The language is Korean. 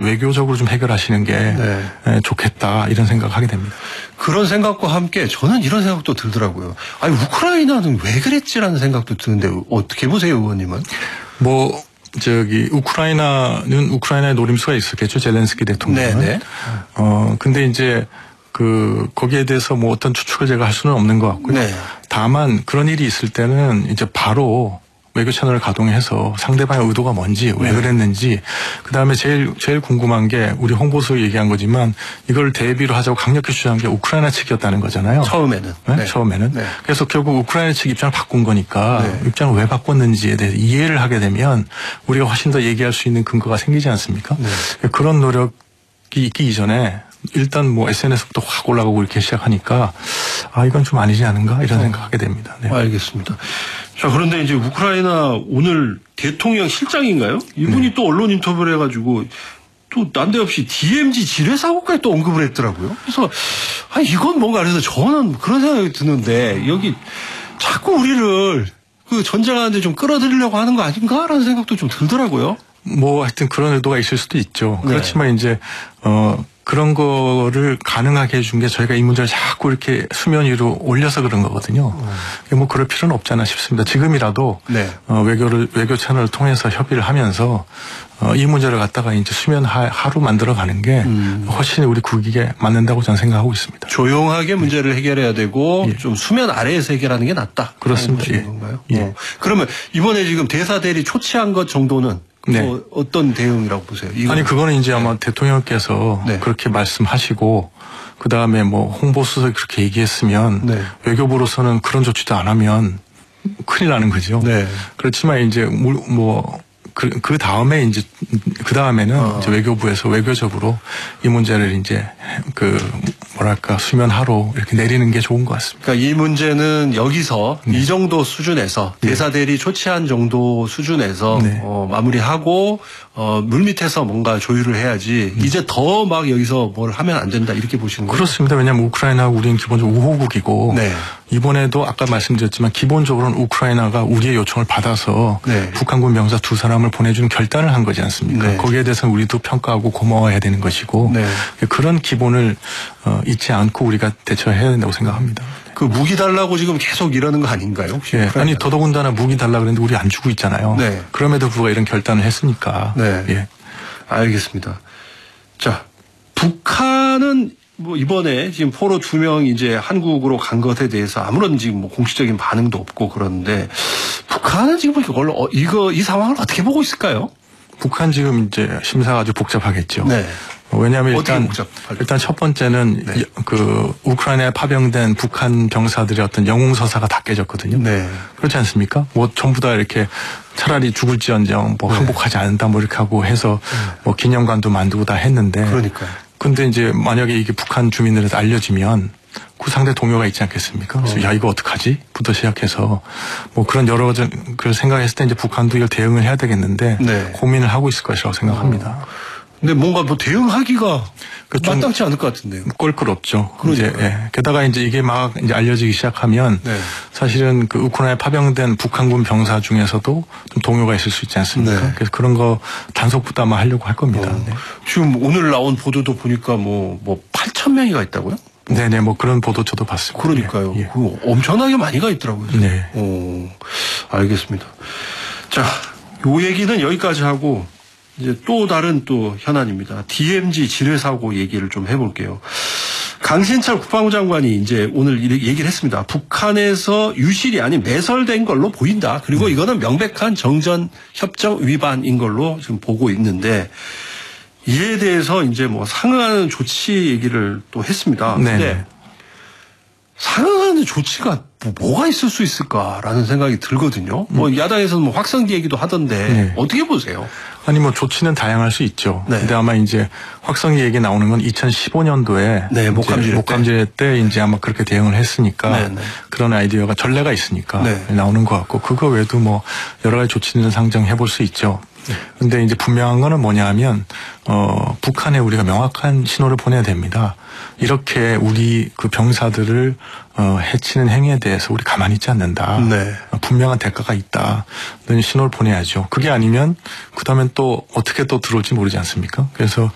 외교적으로 좀 해결하시는 게 좋겠다 이런 생각을 하게 됩니다. 그런 생각과 함께 저는 이런 생각도 들더라고요. 아니 우크라이나는 왜 그랬지라는 생각도 드는데 어떻게 보세요, 의원님은? 우크라이나는 우크라이나의 노림수가 있었겠죠, 젤렌스키 대통령은. 네네. 근데 이제 거기에 대해서 뭐 어떤 추측을 제가 할 수는 없는 것 같고요. 네. 다만 그런 일이 있을 때는 이제 바로 외교 채널을 가동해서 상대방의 의도가 뭔지 왜 그랬는지 그다음에 제일 궁금한 게 우리 홍보수에 얘기한 거지만 이걸 대비로 하자고 강력히 주장한 게 우크라이나 측이었다는 거잖아요. 처음에는. 네? 처음에는. 네. 그래서 결국 우크라이나 측 입장을 바꾼 거니까 입장을 왜 바꿨는지에 대해 이해를 하게 되면 우리가 훨씬 더 얘기할 수 있는 근거가 생기지 않습니까? 그런 노력이 있기 이전에 일단 뭐 SNS부터 확 올라가고 이렇게 시작하니까 이건 좀 아니지 않은가 이런 생각하게 됩니다. 네. 알겠습니다. 자, 그런데 이제 우크라이나 오늘 대통령 실장인가요? 이분이 또 언론 인터뷰를 해가지고 또 난데없이 DMZ 지뢰 사고까지 또 언급을 했더라고요. 그래서 이건 뭔가 그래서 저는 그런 생각이 드는데 여기 자꾸 우리를 그 전쟁하는데 좀 끌어들이려고 하는 거 아닌가라는 생각도 좀 들더라고요. 하여튼 그런 의도가 있을 수도 있죠. 그렇지만 이제 그런 거를 가능하게 해준 게 저희가 이 문제를 자꾸 이렇게 수면 위로 올려서 그런 거거든요. 뭐 그럴 필요는 없잖아 싶습니다. 지금이라도 외교 채널을 통해서 협의를 하면서 이 문제를 갖다가 이제 수면 하로 만들어가는 게 훨씬 우리 국익에 맞는다고 저는 생각하고 있습니다. 조용하게 문제를 해결해야 되고 좀 수면 아래에서 해결하는 게 낫다. 그렇습니다. 건가요? 그러면 이번에 지금 대사 대리 초치한 것 정도는 어떤 대응이라고 보세요? 그거는 이제 아마 대통령께서 그렇게 말씀하시고 그 다음에 뭐 홍보수석이 그렇게 얘기했으면 외교부로서는 그런 조치도 안 하면 큰일 나는 거죠. 그렇지만 이제 그 다음에는 이제 외교부에서 외교적으로 이 문제를 이제 수면하로 이렇게 내리는 게 좋은 것 같습니다. 그러니까 이 문제는 여기서 이 정도 수준에서 대사 대리 초치한 정도 수준에서 마무리하고 물밑에서 뭔가 조율을 해야지 이제 더 막 여기서 뭘 하면 안 된다 이렇게 보시는 거예요? 그렇습니다. 왜냐하면 우크라이나하고 우리는 기본적으로 우호국이고 이번에도 아까 말씀드렸지만 기본적으로는 우크라이나가 우리의 요청을 받아서 북한군 병사 2사람을 보내주는 결단을 한 거지 않습니까? 거기에 대해서는 우리도 평가하고 고마워해야 되는 것이고 그런 기본을 잊지 않고 우리가 대처해야 된다고 생각합니다. 그 무기 달라고 지금 계속 이러는 거 아닌가요? 혹시 더더군다나 무기 달라고 그랬는데 우리 안 주고 있잖아요. 그럼에도 불구하고 이런 결단을 했으니까. 알겠습니다. 자, 북한은 뭐 이번에 지금 포로 2명 이제 한국으로 간 것에 대해서 아무런 지금 뭐 공식적인 반응도 없고 그런데 북한은 지금 이 상황을 어떻게 보고 있을까요? 북한 지금 이제 심사가 아주 복잡하겠죠. 왜냐하면 일단 첫 번째는 우크라이나에 파병된 북한 병사들의 어떤 영웅서사가 다 깨졌거든요. 그렇지 않습니까? 뭐 전부 다 이렇게 차라리 죽을지언정 뭐 항복하지 않는다 뭐 이렇게 하고 해서 뭐 기념관도 만들고 다 했는데. 근데 이제 만약에 이게 북한 주민들한테 알려지면 그 상대 동요가 있지 않겠습니까? 그래서 야 이거 어떡하지? 부터 시작해서 뭐 그런 여러 가지 그걸 생각했을 때 이제 북한도 이걸 대응을 해야 되겠는데 고민을 하고 있을 것이라고 생각합니다. 근데 뭔가 뭐 대응하기가 마땅치 않을 것 같은데요. 꼴끌없죠. 게다가 이제 이게 막 이제 알려지기 시작하면 사실은 그 우크라이나에 파병된 북한군 병사 중에서도 좀 동요가 있을 수 있지 않습니까? 그래서 그런 거 단속 부담화 하려고 할 겁니다. 지금 오늘 나온 보도도 보니까 뭐 8,000명이가 있다고요? 네네, 뭐 그런 보도 저도 봤습니다. 그러니까요. 그거 엄청나게 많이 가 있더라고요. 알겠습니다. 자, 요 얘기는 여기까지 하고 이제 또 다른 또 현안입니다. DMZ 지뢰 사고 얘기를 좀 해볼게요. 강신철 국방부 장관이 이제 오늘 얘기를 했습니다. 북한에서 유실이 아닌 매설된 걸로 보인다. 그리고 이거는 명백한 정전 협정 위반인 걸로 지금 보고 있는데 이에 대해서 이제 뭐 상응하는 조치 얘기를 또 했습니다. 근데 상응하는 조치가 뭐가 있을 수 있을까라는 생각이 들거든요. 뭐 야당에서는 뭐 확성기 얘기도 하던데 어떻게 보세요? 뭐 조치는 다양할 수 있죠. 근데 아마 이제 확성기 얘기 나오는 건 2015년도에 목감지뢰 때 이제 아마 그렇게 대응을 했으니까 그런 아이디어가 전례가 있으니까 나오는 것 같고 그거 외에도 뭐 여러 가지 조치는 상정해 볼 수 있죠. 근데 이제 분명한 거는 뭐냐 하면 북한에 우리가 명확한 신호를 보내야 됩니다. 이렇게 우리 그 병사들을 해치는 행위에 대해서 우리 가만히 있지 않는다. 분명한 대가가 있다. 이런 신호를 보내야죠. 그게 아니면 그다음엔 또 어떻게 또 들어올지 모르지 않습니까? 그래서